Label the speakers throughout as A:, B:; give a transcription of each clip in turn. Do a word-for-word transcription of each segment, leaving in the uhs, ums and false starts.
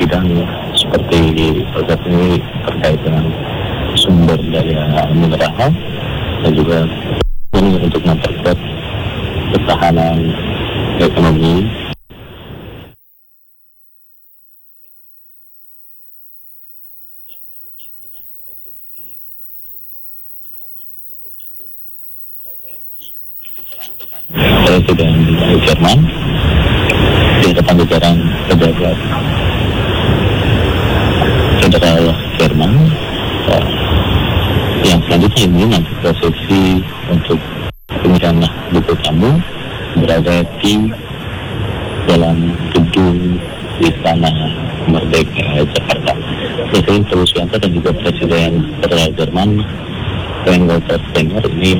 A: bidang seperti salah ini terkait dengan sumber daya mineral dan juga ini untuk memperkuat ketahanan ekonomi. Presiden Jerman di depan jajaran pejabat federal Jerman, uh, yang selanjutnya ini nanti prosesi untuk pemilihan buku tamu berada di dalam gedung Istana Merdeka Jakarta. Presiden Prabowo Subianto dan juga Presiden federal Jerman Frank-Walter Steinmeier ini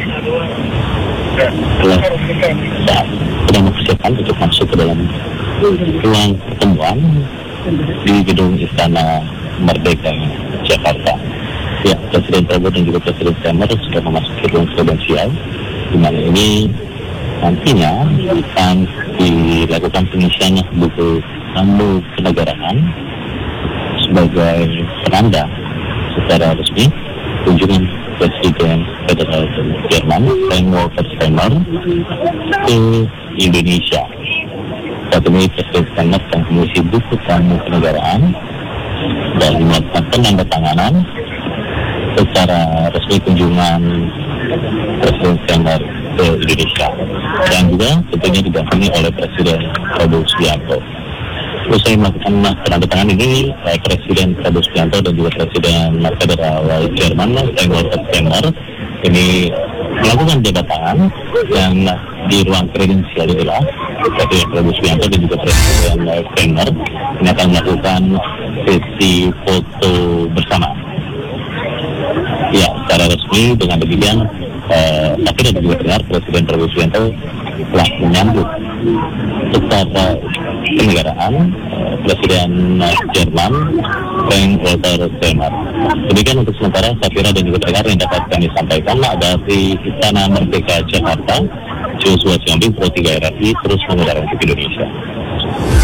A: telah sedang mempersiapkan untuk masuk ke dalam ruang pertemuan di gedung Istana Merdeka Jakarta. Ya, Presiden Prabowo dan juga Presiden Steinmeier sudah memasuki ruang presidensial, di mana ini nantinya akan dilakukan pengisian buku tamu kenegaraan sebagai penanda secara resmi kunjungan Presiden Federal Jerman Frank-Walter Steinmeier ke Indonesia. Saat ini Presiden Steinmeier akan mengisi buku tamu kenegaraan dan melakukan penandatanganan secara resmi kunjungan Presiden Steinmeier ke Indonesia, dan juga tentunya didampingi oleh Presiden Prabowo Subianto. Usai melakukan penandatangan ini, Presiden Prabowo Subianto dan juga Presiden Federal Jerman Frank-Walter Steinmeier ini melakukan jabat tangan, dan di ruang presidensial inilah Presiden Prabowo Subianto dan juga Presiden Steinmeier ini akan melakukan sesi foto bersama. Ya, secara resmi dengan demikian, eh, tapi dan juga benar Presiden Prabowo Subianto telah menyambut secara kenegaraan eh, Presiden Jerman Frank-Walter Steinmeier. Demikian untuk sementara saya kira dan juga pendengar yang dapat kami sampaikan dari Istana Merdeka Jakarta. Joshua Siambing, Pro tiga R R I terus mengudara untuk Indonesia.